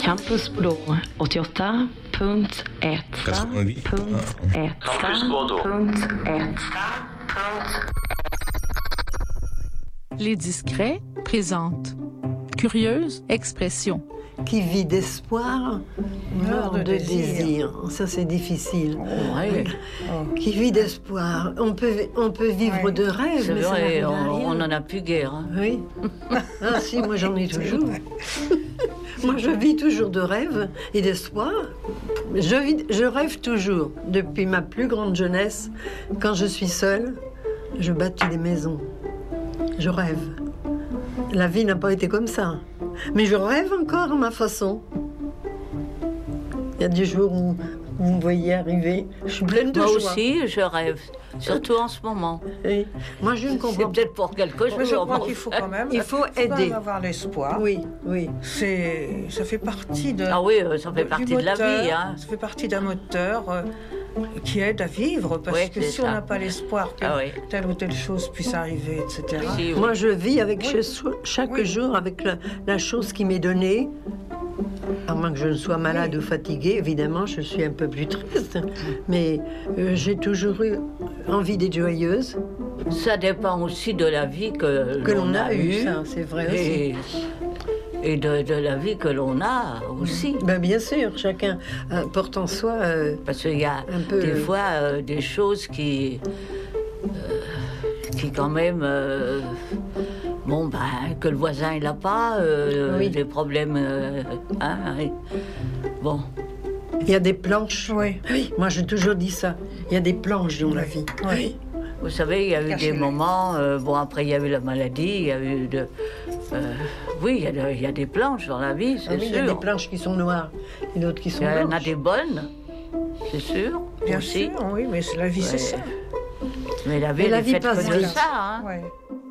Campus Blå 88.1. Campus Bordeaux. Les Discrets présentent Curieuse expression. Qui vit d'espoir, meurt de désir. Ça, c'est difficile. Ouais. Qui vit d'espoir. On peut vivre de rêve, C'est mais vrai, ça n'arrive à rien. on n'en a plus guère. Hein. Oui. Ah si, moi j'en ai toujours. Moi, je vis toujours de rêve et d'espoir. Je rêve toujours. Depuis ma plus grande jeunesse, quand je suis seule, je bâtis des maisons. Je rêve. La vie n'a pas été comme ça. Mais je rêve encore à ma façon. Il y a des jours où vous me voyez arriver, je suis pleine de Moi joie. aussi, je rêve, surtout en ce moment. Oui. Moi, je ne C'est comprends pas. peut-être pour quelque chose. Mais je crois bon. qu'il faut quand même, Il faut quand même aider. avoir l'espoir. Oui, oui. Ça fait partie de. Ah oui, ça fait du partie de la moteur, vie. Hein. Ça fait partie d'un moteur qui aide à vivre. Parce Oui, que c'est si ça. on n'a pas l'espoir que Ah oui. telle ou telle chose puisse arriver, etc. Si, oui. Moi, je vis avec chaque jour avec la chose qui m'est donnée. À moins que je ne sois malade ou fatiguée, évidemment, je suis un peu plus triste. Mais j'ai toujours eu envie d'être joyeuse. Ça dépend aussi de la vie que l'on a eue, ça, c'est vrai aussi. Et de la vie que l'on a aussi. Ben, bien sûr, chacun porte en soi. Parce qu'il y a Un peu- des fois des choses qui quand même, que le voisin il n'a pas, Oui. des problèmes, hein, oui. Bon, Il y a des planches. Oui. Oui, moi j'ai toujours dit ça. Il y a des planches dans la vie. Oui. vous savez, il y a eu Cacher des les- moments, après il y a eu la maladie, il y a eu oui, il y a des planches dans la vie, c'est Ah oui, il y a sûr. des planches qui sont noires et d'autres qui sont Il y en a blanches. des bonnes, c'est sûr, Bien aussi. sûr, oui, mais la vie, c'est Ouais. ça. Mais la vie, Mais la elle est vie faite passe que de vite. ça, hein. Ouais.